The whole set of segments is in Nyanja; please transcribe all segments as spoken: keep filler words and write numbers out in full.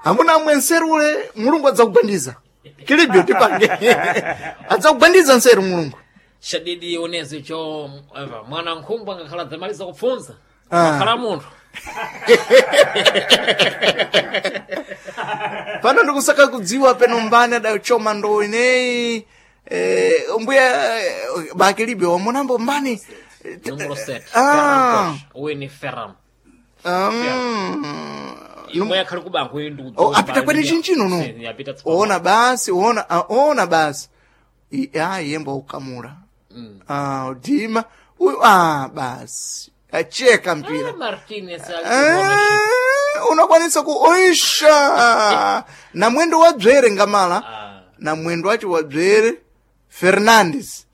amuna mwenserule mulungu adzakugwandiza kilibyo tipange adzakugwandiza nseru mulungu shadidi oneze cho mwana nkhumba ngakhala zamaliza kufunza akhala munthu pano ndikusaka kudziwa peno mbane adachoma ndo ineyi eh, mbuya bakilibyo wamunambo mbani numero set ah uweni Ferram um, imwe yakhali kubanko yendu oh, apita kwene chinchino no ona basi ona ona basi ah yembo ukamura mm. ah dima uyu ah basi acheka mpira ah, Martinez ah, unakwanisa kuoisha na mwendo wa dzwere ngamala ah. na mwendo wacho wa dzwere Fernandes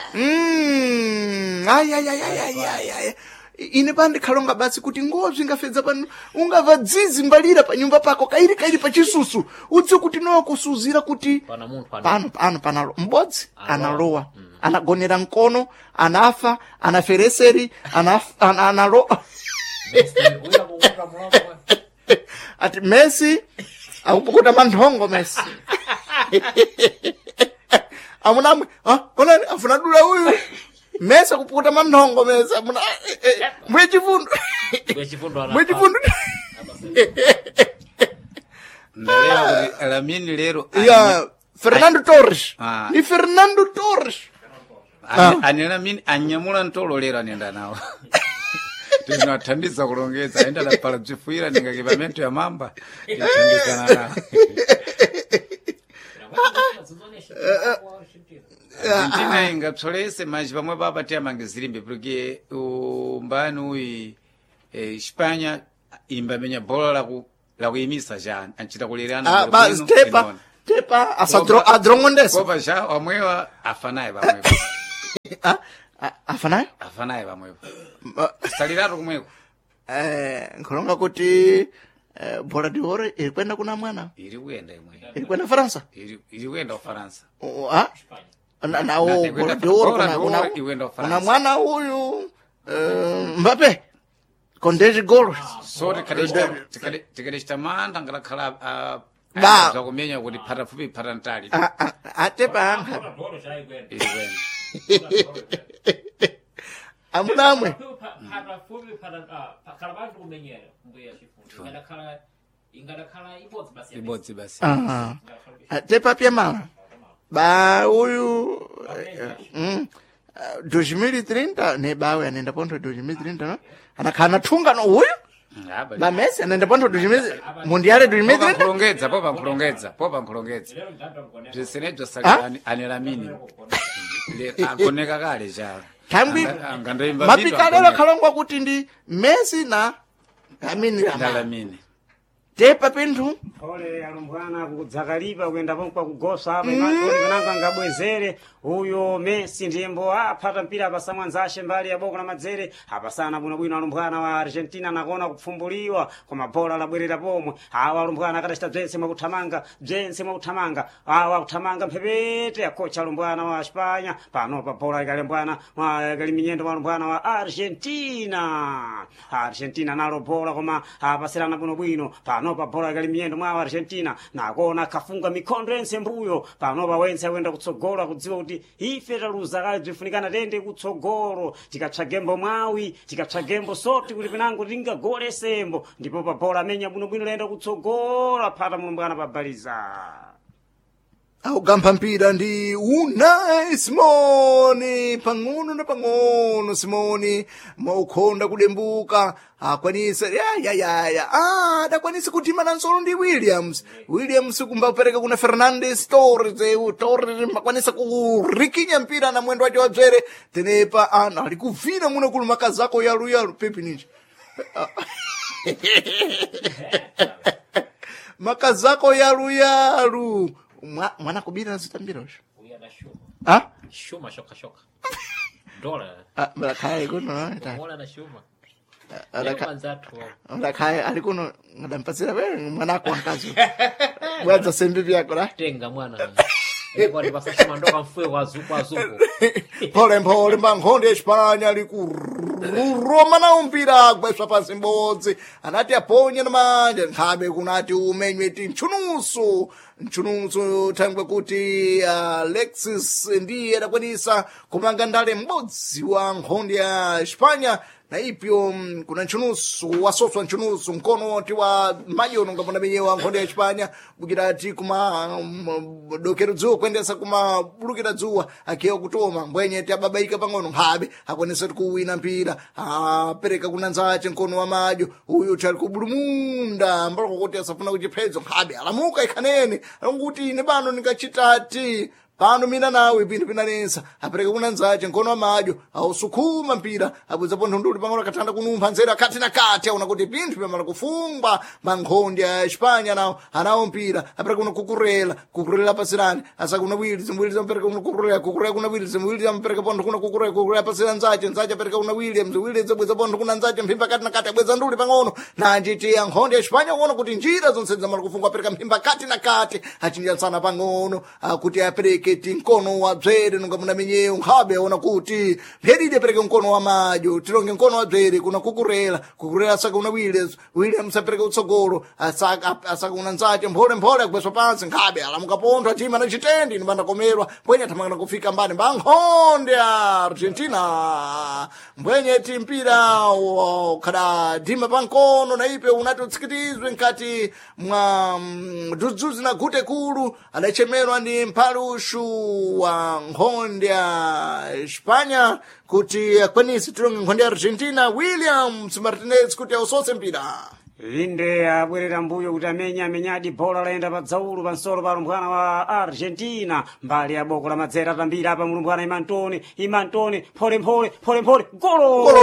mm ay ay ay ay ay ay ine pandi khalonga basi kuti ngozwi ngafedza pano ungava dzizi mbalira pa nyumba pako kairi kairi pa chisusu udzi kuti no kusuzira kuti pana munthu pano pano pana mbodzi analowa mm. anagonera nkono anafa anafereseri anafa an, analo ati Messi akupukuta manthongo Messi amunamwe ah ona afuna dula uyu Messi akupukuta manthongo Messi amuna mwe chifundo mwe chifundo ana mwe chifundo ndalero kuti Lamine lero ya Fernando Torres ah. ni Fernando Torres ani Lamine anyamula ntolo lero anenda nawo tinathandiza kulongeza aenda la pala bzifuira ninga kipamento ya mamba tithandizana nawo Argentina ingapsolese manje pamwe papatia mangizilimbe porque umbani uyi Espanya imbamenya bola la ku la kuimisa jana anchita kulirana ah ba stepa stepa asadro adrongondesa kopa ja omwewa afanaye bamwe ah afanaye afanaye bamwe saliraro kumweko eh nkolonga kuti bola de oro ilikwenda kuna mwana iri kuenda imwe ilikwenda Faransa iri iri kuenda Ufaransa ah na na o bola de oro kuna kuna kuna mwana huyu Mbappe kondeji gol so tikadesta tikadesta manda ngala khala ba zakumenya kuti phata fupi phata ntali ate pa amunamwe phata fupi phata khala bantu kumenyera mbuya chifundo ngala khala ingala khala ibodzi basi ibodzi basi ah ate pa pia mala ba huyu mm dois mil e trinta ne bawe anaenda ponto dois mil e trinta no anakana tunga no huyu ba Messi anaenda ponto dois mil mundiale dois mil e trinta kulongeza popa kulongeza popa kulongeza jesenejo sali ani Lamine le akoneka kale ja tambi angandoimba mapikalelo khalongwa kuti ndi Messi na Lamine Lamine tepa pinthu ole alumbwana kudzakalipa kuenda pomwe kugosa apa imatoni kananga ngabwezere uyo Messi ndiyembo aphata mpira pasamwa nzashe mbali ya boko la madzere apasana bwino bwino alumbwana wa Argentina nakona kupfumbuliwa koma bola labwerera pomwe awa alumbwana akatachita bzense mwakuthamanga bzense mwakuthamanga awa kuthamanga mphepete akocha alumbwana wa Espanya pano pa bola ikalumbwana wa kaliminyendo alumbwana wa Argentina Argentina nalo bola koma apasirana bwino bwino pano pa bola kaliminyendo mwa Argentina nakona kafunga mikondo ense mbuyo pano pa wense awenda kutsogola kudziwa kuti ife taluza kale bzifunikana tende kutsogolo tikatsvagembo mwawi tikatsvagembo soti kuti pinango tingagole sembo ndipo pa bola amenya bwino bwino lenda kutsogola phata mulumbwana pabaliza augamba mpira ndi Unai Simoni pang'ono na pang'ono Simoni maukhonda kudembuka akwanisa ya ya ya ya ah dakwanisa kutima na nsolo ndi Williams Williams kumbapereka kuna Fernandes Torres e Torres makwanisa kurikinya mpira na mwendo wake wadzere tenepa ana alikuvina muno kulu makazako yalu yalu pepi ninja makazako yalu yalu mwana kubira zitambira usho uya na shuma ah shuma shoka shoka dola ah mlakai kuno ta mwana na shuma mlakai alikuno ngadampasira wewe mwana wako mkazi waza sembe vyako la tenga mwana Kwani pasashima ndo kamfwe kwa zu kwa zuko. Pole pole mankhonde Espanya likuruma na umpira gweswa pasi mbodzi anati aponye namanja nkhabe kunati umenywe tinchunusu nchunusu thangwe kuti Alexis ndiye adakwanisa kumanga ndale mbodzi wa nkhonde ya Espanya na ipyo kuna nchunusu wasoswa nchunusu mkono ti wa mayono ngapona menyewa nkhonde ya Espanya bukira ti kuma um, dokero dzuwa kuendesa kuma bulukira dzuwa akiwa kutoma mbwenye ti ababaika pang'ono nkhabe akwanisa kuwina mpira apereka kuna nzache mkono wa majo uyu tali kubulumunda mbalo kuti asafuna kuchiphedzo nkhabe alamuka ikhanene kuti ine bano nikachitati pano mina nawe pinthu pinanensa apereka kuna nzache mkono wa majo ausukhuma mpira abweza pontho nduli pang'ono kathanda kunumpha nzera kati na kati aona kuti pinthu pyamala kufungwa mankhonde ya Espanya nawo anawo mpira apereka kuna kukurela kukurela pasirani asa kuna wili zimbwili zampereka kuna kukurela kukurela kuna wili zimbwili zampereka pontho kuna kukurela kukurela pasira nzache nzache apereka kuna wili mziwili zabweza pontho kuna nzache mphimba kati na kati abweza nduli pang'ono na njiti ya nkhonde ya Espanya kuona kuti njira zonse zamala kufungwa apereka mphimba kati na kati achinjatsana pang'ono kuti apereke keti mkono wa bzere nungamuna menyewu nkhabe aona kuti mphedide pereke mkono wa majo tilonge mkono wa bzere kuna kukurela kukurela asaka una Williams Williams apereke utsogolo asaka asaka una nzache mphole mphole akubweswa pansi nkhabe alamuka pontho achima na chitendi nibanda komerwa mbwenye athamangana kufika mbani mbankhonde ya Argentina mbwenye ti mpira kada dhima pankono na ipe unati utsikitizwe nkati mwa dzudzuzi na gute kulu adachemerwa ndi mpalushu wa nkhonde ya Espanya kuti akwanise tilonge nkhonde ya Argentina Williams Martinez kuti ausose mpira Linde abwerera mbuyo kuti amenya amenyadi bhola laenda pa dzaulu pansolo pa lumbwana wa Argentina mbali ya boko la madzera atambira apa mulumbwana Imantoni Imantoni pole pole pole pole golo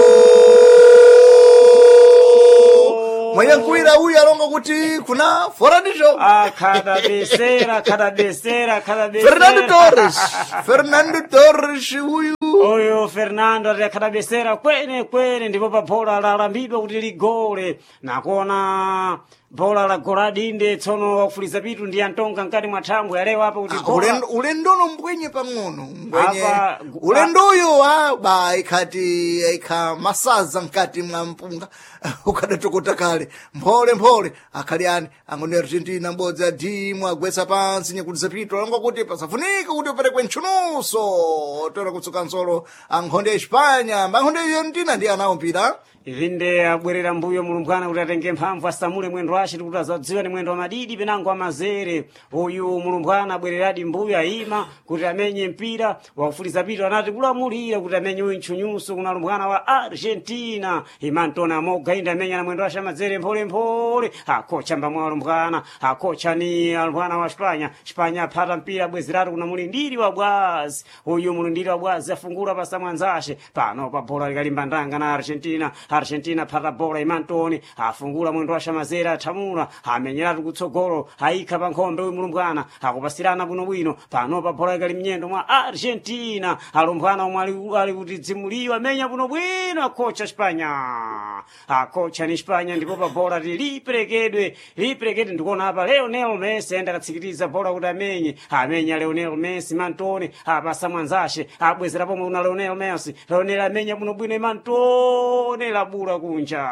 mwanyankuwira uyu alonga kuti kuna foradisho akhada besera khada besera khada besera Fernando Torres Fernando Torres uyu oyo Fernando ati akhada besera kwene kwene ndipo pa bhola lalambidwa kuti ligole nakona bhola la goladinde tsono wakufuliza pitu ndi antonga nkati mwa thambwe yalewa apa kuti ulendo ulendono mbwenye pang'ono mbwenye ulendoyo aba ikhati ikha masaza nkati mwa mpunga ukadatokota kale mphole mphole akhaliani angone Argentina mbodzi adimu agwesa pansi nyakuliza pitu alonga kuti pasafunika kuti uperekwe ntchunuso tora kutsuka nsolo ankhonde ya Espanya mankhonde ya Argentina ndi anawo mpira ivinde abwerera mbuyo mulumbwana kuti atenge mphamvu asamule mwendo wace kuti azadziwa ni mwendo wa madidi penango amazere uyu mulumbwana abwereradi mbuyo ayima kuti amenye mpira wakufuliza pitu anati kulamulira kuti amenye uyu ntchunyuso kuna lumbwana wa Argentina Imantoni amoga inde amenya na mwendo wace amazere mphole mphole akocha mbamwa lumbwana akocha ni lumbwana wa Espanya Espanya aphata mpira bwezeratu kuna mulindiri wa bwazi uyu mulindiri wa bwazi afungula pasamwanzace pano pa bhola likalimbandanga na Argentina Argentina phata bola Imantoni afungula mwendo washa mazera athamula amenyeratu kutsogolo ayikha pa nkhombe uyu mulumbwana akupasirana bwino bwino pano pa bola ikali mnyendo mwa Argentina alumbwana omwe ali kuti dzimuliwa amenya bwino bwino akocha Espanya akocha ni Espanya ndipo pa bola liperekedwe liperekedwe ndikuona apa Lionel Messi enda katsikitiza bola kuti amenye amenya Lionel Messi Imantoni apasa mwanzace abwezera pomwe una Lionel Messi Lionel amenya bwino bwino Imantoni labula kunja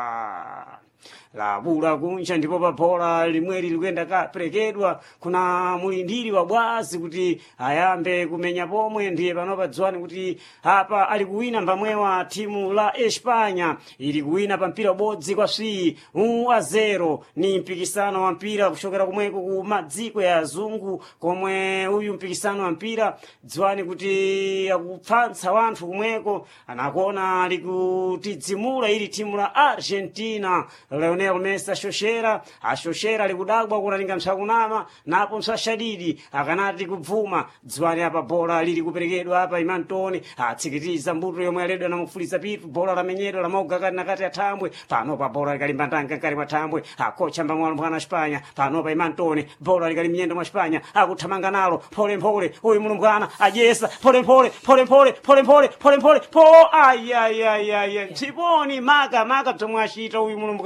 labula kunja ndipo pa bhola limweri likuenda kaperekedwa kuna mulindiri wa bwazi kuti ayambe kumenya pomwe ndiye panopa dziwani kuti apa ali kuwina mbamwewa timu la Espanya ili kuwina pa mpira ubodzi kwa swi un a zero ni mpikisano wa mpira kuchokera kumweko ku madziko ya azungu komwe uyu mpikisano wa mpira dziwani kuti akupfantsa wanthu kumweko anakuona ali kutidzimula ili timu la Argentina Lionel Messi ashoshera ashoshera likudagwa kunalinga msakunama napo msashadidi akanati kubvuma dziwani apa bola lili kuperekedwa apa Imantoni atsikitiza mbuto yomwe aledwa namufuliza pitu bola lamenyedwa lamoga kati nakati ya thambwe pano pa bola likalimbandanga kali mwa thambwe akocha mbamwalo mwana Espanya pano pa Imantoni bola likali mnyendo mwa Espanya akuthamanga nalo pole pole uyu mulumbwana ajesa pole pole pole pole pole pole pole pole po ay ay ay ay tiponi maka maka tomwe ashita uyu mulumbwana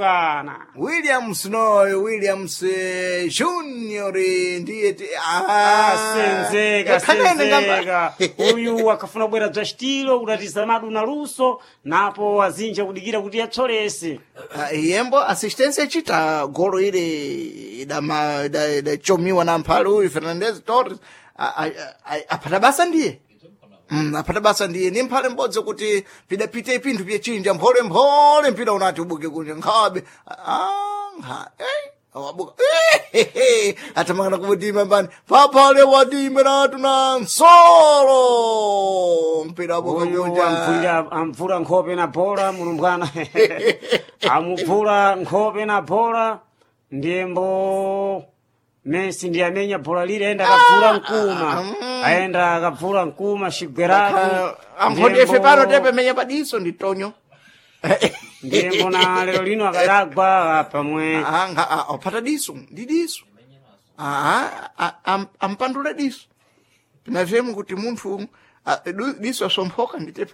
bwana. Williams noyo Williams eh, Junior ndiye ti- Ah, senzeka kanene ngamba- senzeka uyu akafuna kubwera bzachitiro kutatiza madu na luso napo azinja kudikira kuti yatsolese. Ah, yembo assistência chita golo ile idama ida- idachomiwa na mphale uyu Fernandez Torres a- a- a- apata basa ndiye Mm, apata basa ndiye ni mphale mbodzi kuti pidapite ipinthu pyechinja mphole mphole mpira unati ubuke kunja nkhabe Ah, nkha eh wabuka eh atamangana kubutima mbani papale wadime natu na nsolo mpira wabuka Uyu kunja amvula amvula nkhope na bola mulumbwana amuvula nkhope na bola ndiyembo Messi ndiye amenya bola lile aenda akavula mkuma aenda akavula mkuma shigweratu amphodi efe pano tepe menya padiso ndi tonyo ndiyembo na lero lino akadagwa pamwe Ah, nga- ah, apata diso ndi diso Ah, ah, am- ampandula diso pinavemu kuti munthu ah, du- diso asomphoka nditepe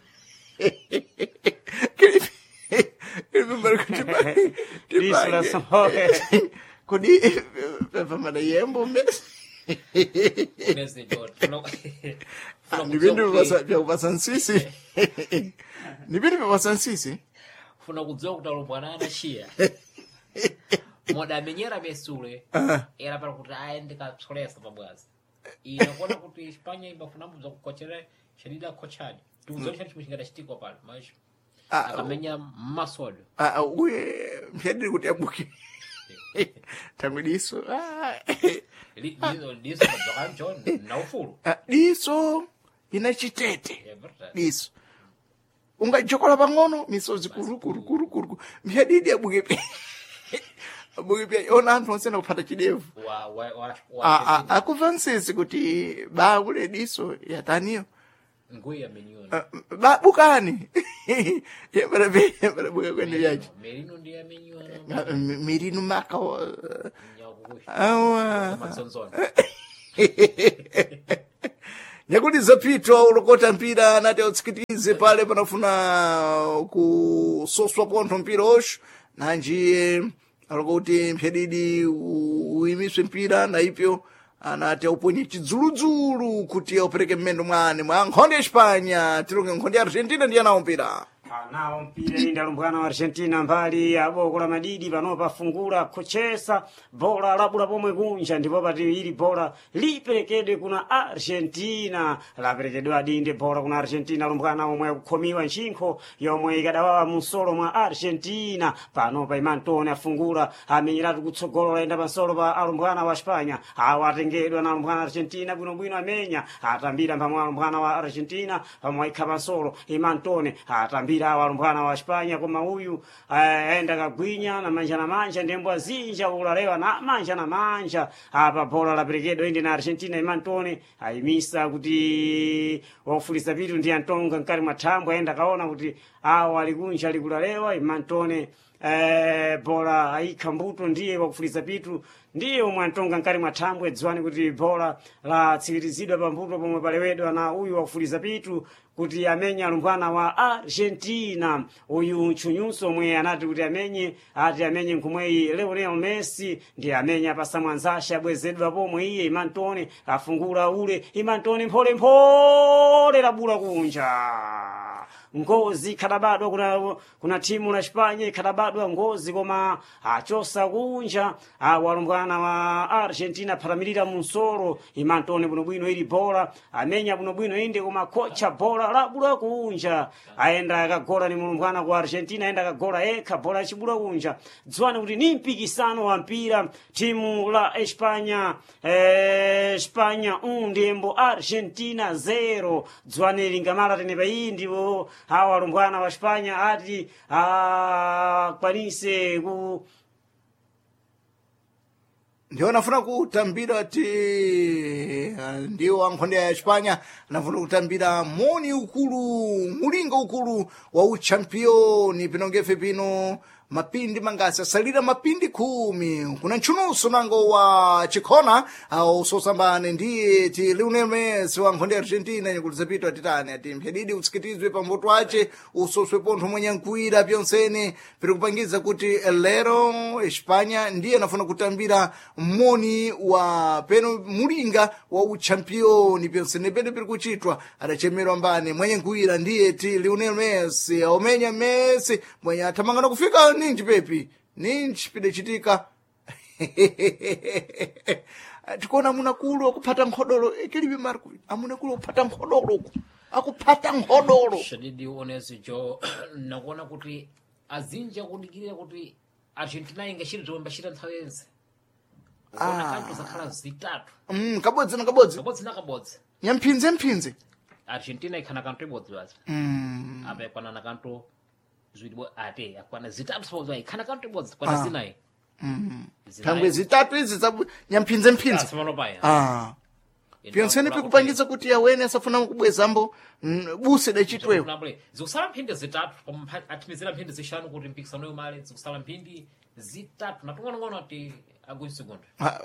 Diso lasomphoka. kodi pamana yembo Messi Messi George. Funa- funa ni vintu kudziwa kuti- vyakupasa nsisi ni vintu vyakupasa nsisi funa kudziwa kuti alumbwana anachiya moda amenyera Messi ule era para kuti aende katsolesa pabwazi inakuona kuti Espanya imafuna mudza kukochera shadida kochani tikudziwa chani chimwe chingadachitikwa pale mas Ah, akamenya mmasodo Ah, uye mphadiri kuti abuke tangu diso Ah, Li- lizo lizo madzokanjo na ufulu ah, diso ina chitete é verdade diso ungajokola pang'ono misozi kurukurukurukuruku mphadidi abuke pe abuke pe ona anthu onsena kuphata chidevu wa wa wa Ah, ah, wa akuva nsisi kuti ba kule diso yataniyo ngui ameniona Ah, ba bukani yembara pe yembara buka kwende vyacho Merino ndiye ameniona Ah, mi- mirinu maka wa- nyakukusha awa matsonzona nyakuti zapitwa ulokota mpira anati autsikitize pale panafuna kusoswa pontho mpira osho nanjiye alikuti mphadidi u- uyimiswe mpira naipyo anati auponye chidzuludzulu kuti aupereke mmendo mwane mwa nkhonde ya Espanya tilonge nkhonde ya Argentina ndiye anawo mpira anawo mpira inda lumbwana wa Argentina mbali aboko la madidi pano pafungula kuchesa bola labula pomwe kunja ndipo pati ili bola liperekedwe kuna Argentina laperekedwa adinde bola kuna Argentina lumbwana omwe akukhomiwa nshinkho yomwe ikadawawa musolo mwa Argentina pano pa imantone afungula amenyeratu kutsogolo laenda pansolo pa alumbwana wa Espanya awo atengedwa na alumbwana Argentina bwinobwino amenya atambira mpamwe alumbwana wa Argentina pamwe ikha pansolo imantone atambira awo alumbwana wa Espanya koma uyu aenda kagwinya na manja na manja ndembo azinja ulalewa na manja na manja apa bola laperekedwa indi na Argentina imantone ayimisa kuti wofulisa pitu ndi Antonga nkali mwathambwe aenda kaona kuti awo alikunja alikulalewa imantone eh, bola ayikha mbuto ndiye wakufuliza pitu ndiye omwe Antonga nkali mwathambwe dziwani kuti bola latsikirizidwa pambuto pomwe palewedwa na uyu wakufuliza pitu kuti amenya alumbwana wa Argentina uyu mchunyuso omwe anati kuti amenye ati amenye nkhumweyi Lionel Messi ndi amenya pasamwanzashe abwezedwa pomwe iye imantone afungula ule imantone mphole mphole labula kunja ngozi kadabadwa kuna kuna timu la Espanya kadabadwa ngozi koma achosa kunja awalumbwana wa Argentina paramirira munsolo imantone bwinobwino ili bola amenya bwinobwino inde koma kocha bola labula kunja aenda akagola ni mulumbwana kwa Argentina aenda akagola eka bola chibula kunja dziwani kuti ni mpikisano wa mpira timu la Espanya eh, Espanya un ndembo Argentina zero dziwani lingamala tenepa iyi ndiwo hawa walumbwana wa Espanya ati akwanise ku ndio nafuna kutambira ati ah, ndio ankhonde ya Espanya nafuna kutambira moni ukulu mulingo ukulu wa uchampioni pinongefe pino mapindi mangasi asalira mapindi khumi kuna ntchunuso nango wa chikhona usosambane ndiye ti Lionel Messi wa nkhonde ya Argentina nyakulizapito atitani ati mphedidi utsikitizwe pa mboto ace usoswe pontho mwanyankuwira pyonsene piri kupangiza kuti lero Espanya ndiye anafuna kutambira moni wa peno mulinga wa uchampioni pyonsene pene piri kuchitwa adachemerwa mbane mwanyankuwira ndiye ti Lionel Messi aumenya Messi mwenye atamangana kufika ninji pepi ninji pide chitika tikuona munakulu akupata nkhodolo ekilibe marku amunakulu akupata nkhodolo akupata nkhodolo shadidi onesi jo nakuona kuti azinja kudikira kuti Argentina ingashiri tomba shira nthawense ona kanto zakhala zitatu mm kabodzi na kabodzi kabodzi na kabodzi nyamphinze mphinze Argentina ikhana kanto ibodzi basi mm apa ikwana na kanto zwidibo ate akwana zitatu sabozi ikhana kanto ibodzi kwana zinayi mm thangwe zitatu izi za nyamphinze mphinze samano paya ah pyonsene pikupangiza kuti awene asafuna kubwezambo buse dachitwewo zikusala mphindi zitatu atimizira mphindi zishanu kuti mpikisano yomale zikusala mphindi zitatu natungonongono ati agwini segundo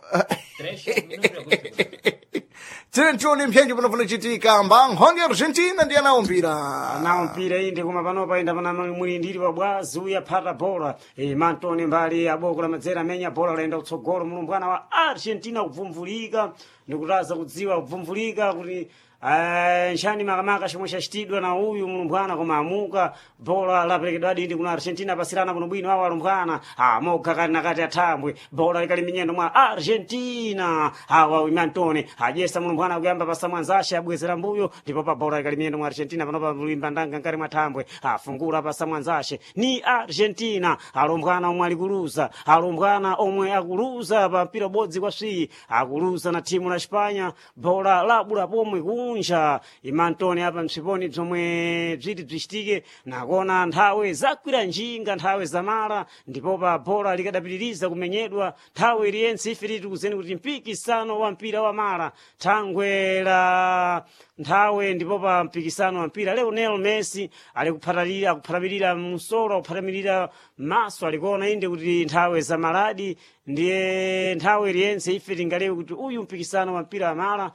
tres minutos agwini segundo tine tione mphenje panofuna chitika mba nkhonde ya Argentina ndiye anaumpira anaumpira inde koma panopa inda pana mulindiri wa bwazi uya phata bola e Mantoni mbali aboko la madzera amenya bola laenda kutsogolo mulumbwana wa Argentina kubvumvulika ndikutaza kudziwa kubvumvulika kuti nshani makamaka chomwe chachitidwa na uyu mulumbwana koma amuka bola laperekedwa dindi kuna Argentina pasirana kuno bwino awo alumbwana amoga kati nakati athambwe bola likali minyendo mwa Argentina awa Mantoni ajesa mulumbwana kuyamba pasamwanzashe abwezera mbuyo ndipo pa bola likali minyendo mwa Argentina panopa luimba ndanga nkari mwa thambwe afungula pasamwanzashe ni Argentina alumbwana omwe alikuluza alumbwana omwe akuluza pa mpira bodzi kwa swi akuluza na timu la Espanya bola labula pomwe kunja Mantoni apa msiponi bzomwe bziti bzishitike nakona nthawe zakwira njinga nthawe zamala ndipo pa bola likadapitiriza kumenyedwa nthawe iliyense ife titi kuzeni kuti mpikisano wa mpira wa mala thangwe la nthawe ndipo pa mpikisano wa mpira Lionel Messi ali kuphatalira akuphatamilira msolo akuphatamilira maso alikona inde kuti nthawe zamaladi ndiye nthawe iliyense ife tingalewe kuti uyu mpikisano wa mpira wa mala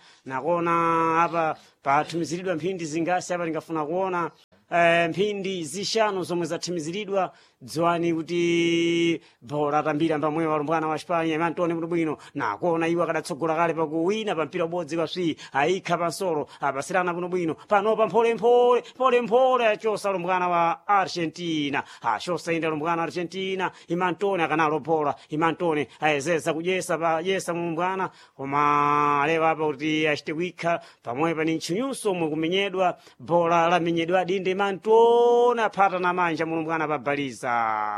nakona apa pathumiziridwa mphindi zingasi apa tingafuna kuona Uh, mphindi zishanu zomwe zathimiziridwa dzwani kuti bola atambira pamwe walumbwana wa Espanya Mantoni kuti bwino nakona iwo akadatsogola kale pakuwina pa mpira ubodzi kaswi ayikha pansolo apasirana kuno bwino panopa mpholemphole mpholemphole achosa alumbwana wa Argentina achosa inde alumbwana wa Argentina Mantoni akanalo bola Mantoni ayezeza kujesa pa yesa mulumbwana koma lewa apa kuti achite kuikha pamwe pani ntchunyuso omwe kumenyedwa bola lamenyedwa dinde Mantoni aphata na manja mulumbwana pabaliza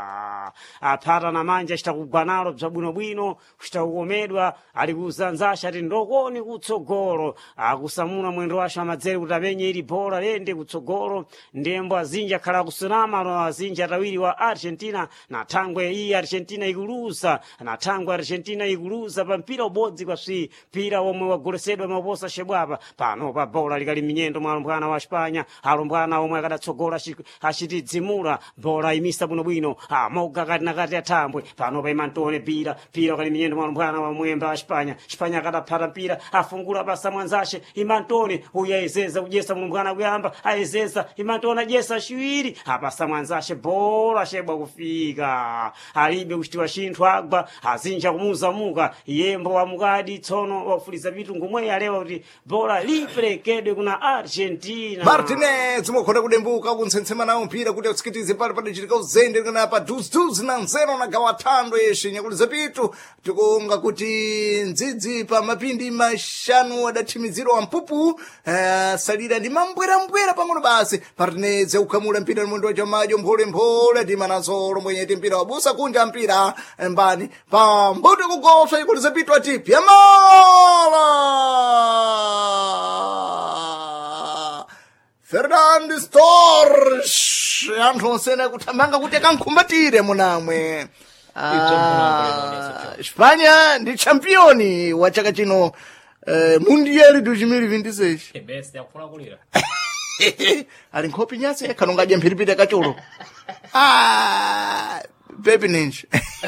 aphata na manja achita kugwanalo bzabwinobwino kuchita kukomedwa ali kuzanzasha ati ndokoni kutsogolo akusamuna mwendo washo amadzere kuti amenye ili bola lende kutsogolo ndembo azinja akhala kusunama no azinja atawiri wa Argentina na thangwe iyi Argentina ikuluza na thangwe Argentina ikuluza pa mpira ubodzi kwaswi mpira omwe wagolesedwa maposa shebwapa pano pa bola likali minyendo mwa alumbwana wa Espanya alumbwana omwe akadatsogolo achitidzimula bola imisa bwino bwino amoga kati nakati athambwe pano pa Mantoni pira pira kali minyendo mwa alumbwana wa mwemba wa Espanya Espanya akadaphata mpira afungula pa samwanzashe Mantoni uyu ayezeza kujesa mulumbwana kuyamba ayezeza Mantoni ajesa shiwiri apa samwanzashe bola shebwa kufika alibe kuchitiwa chinthu agwa azinja kumuzamuka yembo wa mukadi tsono wafuliza vitu ngomwe alewa kuti bola liperekedwe kuna Argentina Martinez mukhona kudembuka kuntsensema nawo mpira kuti utsikitize pale pade chitika uzende kana pa duzi na nzero na gawa thando yeshe nyakuliza pitu tikunga kuti ndzidzi pa mapindi mashanu adathimiziro wa mpupu uh, salira ndi mambwera mbwera pang'ono basi Martinez ukamula mpira mwendo wa chamajo mphole mphole timanazolo mwenyeti mpira wabusa kunja mpira mbani pa mbote kugoswa ikuliza pitu ati pyamala Fernandes Torres anthu onsene kuthamanga kuti akankhumbatire munamwe ah, Espanya ndi championi wa chaka chino eh, mundial dois mil e vinte e seis best yakufuna kulira ali nkhopi nyase kanongadya mphiripiti akachulo ah pepi ninji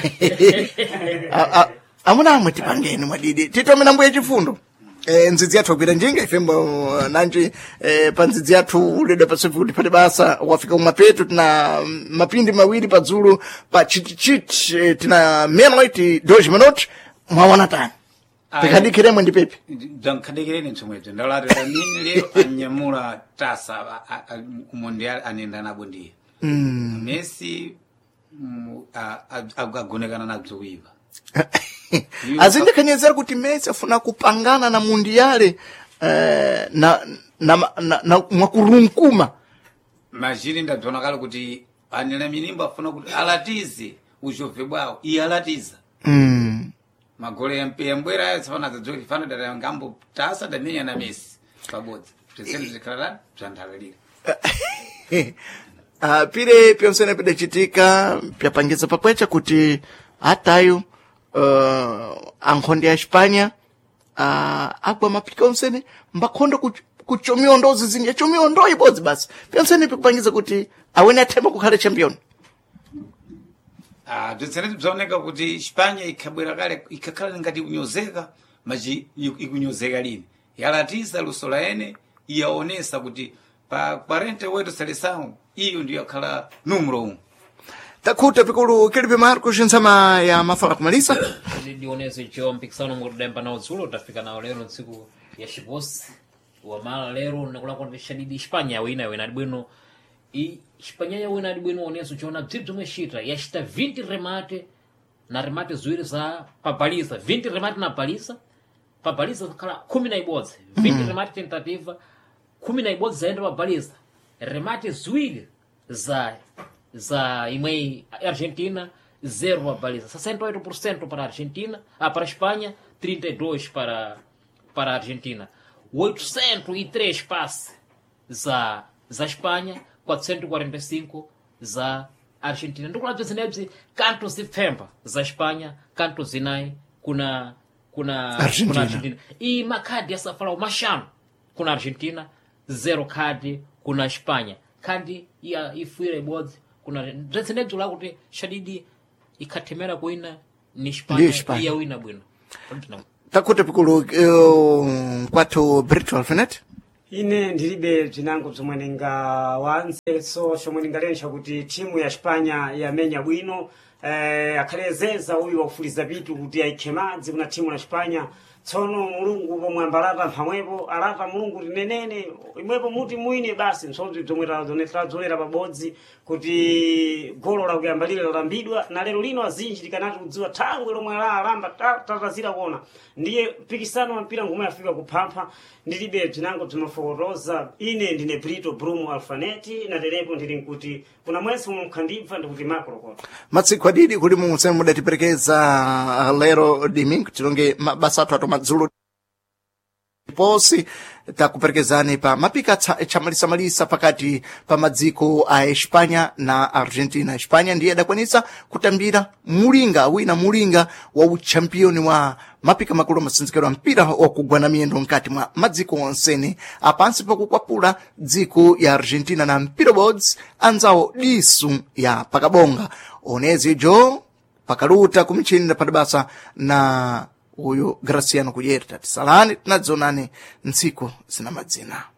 A- a- amuna amwe tipangeni mwadidi titomena mbuye chifundo Eh, ndzidzi yathu agwira njinga ifembo nanji eh, pa ndzidzi yathu ulede pasefu kuti pali basa wafika kumapeto tina mm, mapindi mawiri padzulu pa chitichiti eh, tina menoiti doji minute mwaona tani tikadikiremwe ndi pepi dankhadikireni ntsomweto ndalatira nini lero anyamula tasa a- a- a- umondial anenda nabo ndiye Mm. messi mm, a- a- agonekana nabzowiva azindikanyezera kuti Messi afuna kupangana na mundiale eh, na, na, na, na mwakurunkuma mazhiri ndabzona kale kuti anena milimbo afuna kuti alatize uzhove bwawo iye alatiza mm. magole yambwera ayo tsopano adzadzoti fana dada ngambo tasa damenya na messi pabodzi zvisene zvikhala zvandhalalira uh, pire pyonsene pidacitika pyapangisa papwecha kuti hatayo uh, ankhondo ya Espanha uh, agwa mapika onsene mbakhondo kuchomiondo zizinja chomiondo ibodzi basi pyonsene pikupangisa kuti awene athemba kukhala champion. Ah, bzitsene bzaoneka kuti Spanya ikhabwera kale ikakhala ngati kunyozeka maji ikunyozeka lini yalatiza luso la ene iyaonesa kuti pa quarenta oito seleção iyo ndiyo yakhala numero um Takhuta pikulu Kilibe Marcos nsama ya mafala kumalisa ndionese icho mpikisano mukudemba nawo dzulo tafika nawo lero ntsiku ya xiposi wamala lero nakulakwa ndi shadidi Espanya wina yawina adi bwino i Espanya yawina adi bwino oneso chiona bzibzi omwe xita yaxita vinte remate na remate ziwiri za papaliza vinte remate na palisa papaliza zakhala khumi na ibodzi vinte remate tentativa khumi na ibodzi zaenda papaliza remate ziwiri za za imwe Argentina zero papaliza sessenta e oito por cento para a Argentina ah, para a Espanha trinta e dois para para a Argentina oitocentos e três passes za za Espanha quatrocentos e quarenta e cinco za Argentina ndikula bzinebzi kanto zipfemba za Espanha kanto zinayi kuna kuna Argentina. kuna Argentina e makhadi asafala mashanu kuna Argentina zero khadi kuna Espanha khadi ya ifuire ibodzi kuna bzinebzi la kuti shadidi ikhathemera kuina ni Ndi Espanha Espanha. iya wina bwino takhuta pikulu uh, kwathu Brito Alfinet ine ndilibe bzinango bzomwe ningawanze so chomwe ningalensha kuti timu ya Espanya yamenya bwino eh, akhalezeza uyu wakufuliza pitu kuti aikhe madzi kuna timu ya Espanya tsono mulungu pomwe ambalata mphamwepo alata mulungu tinenene imwepo muti mwine basi msonzi bzomwe tadzolera pabodzi kuti golo lakuyambalira lalambidwa na lero lino azinji tikanati kudziwa thangwe lomwe la alamba tatazira kuona ndiye mpikisano wa mpira ngomwe afika kuphampha ndilibe bzinango bzinofotoza ine ndine Brito Bruno Alfaneti naterepo ndili nkuti kuna mwezi mumkhandibva ndikuti makrokota matsiku adidi kuli munse mudatiperekeza uh, lero domingo tilonge mabasa athu ato madzulo posi takuperekezani pa mapika chamalisamalisa pakati pa madziko a Espanya na Argentina. Espanya ndiye adakwanisa kutambira mulinga wina mulinga wa uchampioni wa mapika makulu masinzikiro a mpira wakugwana miyendo mkati mwa madziko onsene apansi pakukwapula dziko ya Argentina na mpira bods anzawo disu ya pakabonga onezi jo pakaluta kumichini na padabasa na uyu Graciano Kuyerta tisalani tinadzonani ntsiku zina madzina.